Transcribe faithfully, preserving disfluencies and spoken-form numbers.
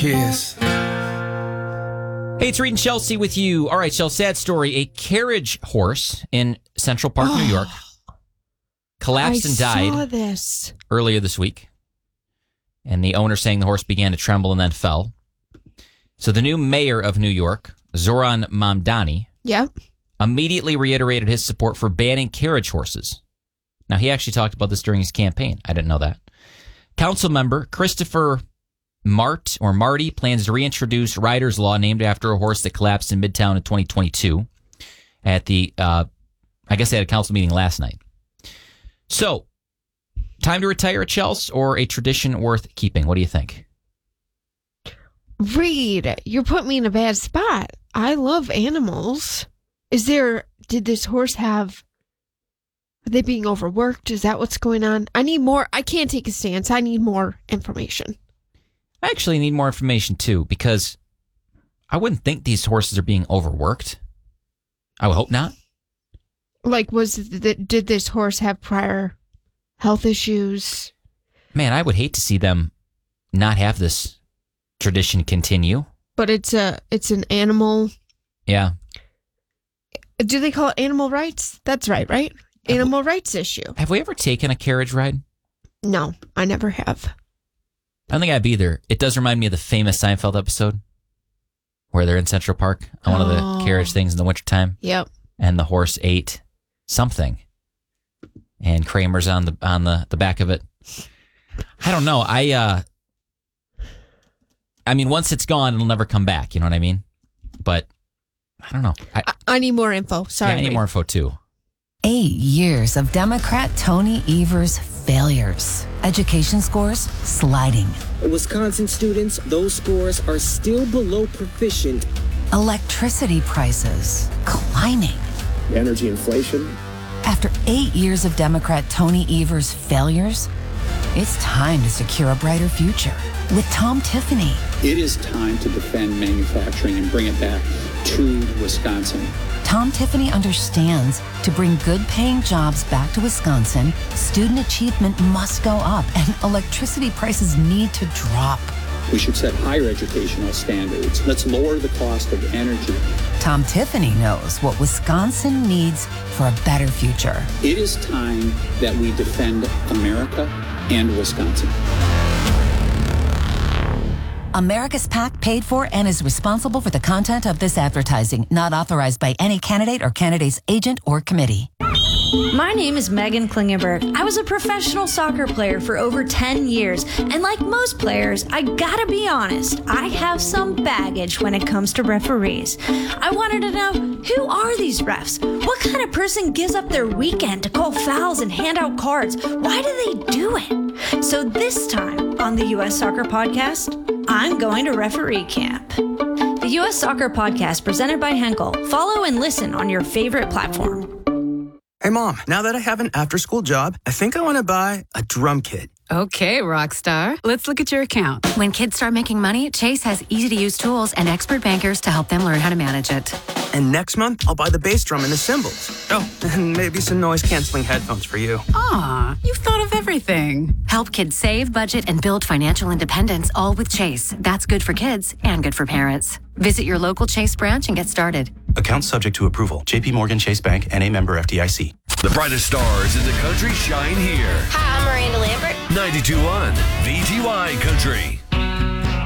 Kiss. Hey, it's Reed and Chelsea with you. All right, Chelsea, sad story. A carriage horse in Central Park, oh, New York, collapsed I and died saw this. earlier this week. And the owner saying the horse began to tremble and then fell. So the new mayor of New York, Zoran Mamdani, yep. immediately reiterated his support for banning carriage horses. Now, he actually talked about this during his campaign. I didn't know that. Council member Christopher Mart or Marty plans to reintroduce rider's law named after a horse that collapsed in Midtown in twenty twenty-two at the, uh, I guess they had a council meeting last night. So, time to retire at Chelsea or a tradition worth keeping? What do you think? Reed, you're putting me in a bad spot. I love animals. Is there, did this horse have, are they being overworked? Is that what's going on? I need more. I can't take a stance. I need more information. I actually need more information too, because I wouldn't think these horses are being overworked. I would hope not. Like, was the, did this horse have prior health issues? Man, I would hate to see them not have this tradition continue. But it's a, it's an animal. Yeah. Do they call it animal rights? That's right, right? Animal have we, rights issue. Have we ever taken a carriage ride? No, I never have. I don't think I've either. It does remind me of the famous Seinfeld episode where they're in Central Park on one oh. of the carriage things in the wintertime. Yep. And the horse ate something. And Kramer's on the on the, the back of it. I don't know. I uh I mean, once it's gone, it'll never come back. You know what I mean? But I don't know. I, I, I need more info. Sorry. Yeah, I need more info too. Eight years of Democrat Tony Evers' failures. Education scores sliding. Wisconsin students, those scores are still below proficient. Electricity prices climbing. Energy inflation. After eight years of Democrat Tony Evers' failures, it's time to secure a brighter future with Tom Tiffany. It is time to defend manufacturing and bring it back to Wisconsin. Tom Tiffany understands to bring good-paying jobs back to Wisconsin, student achievement must go up and electricity prices need to drop. We should set higher educational standards. Let's lower the cost of energy. Tom Tiffany knows what Wisconsin needs for a better future. It is time that we defend America and Wisconsin. America's PAC paid for and is responsible for the content of this advertising, not authorized by any candidate or candidate's agent or committee. My name is Megan Klingenberg. I was a professional soccer player for over ten years, and like most players, I gotta be honest, I have some baggage when it comes to referees. I wanted to know, who are these refs? What kind of person gives up their weekend to call fouls and hand out cards? Why do they do it? So this time on the U S Soccer Podcast, I'm going to referee camp. The U S Soccer Podcast presented by Henkel. Follow and listen on your favorite platform. Hey, Mom, now that I have an after-school job, I think I want to buy a drum kit. Okay, rock star. Let's look at your account. When kids start making money, Chase has easy-to-use tools and expert bankers to help them learn how to manage it. And next month, I'll buy the bass drum and the cymbals. Oh, and maybe some noise-canceling headphones for you. Aw, you've thought of everything. Help kids save, budget, and build financial independence, all with Chase. That's good for kids and good for parents. Visit your local Chase branch and get started. Account subject to approval. J P Morgan Chase Bank and a member F D I C. The brightest stars in the country shine here. Hi, I'm Miranda Lambert. ninety-two point one V T Y Country.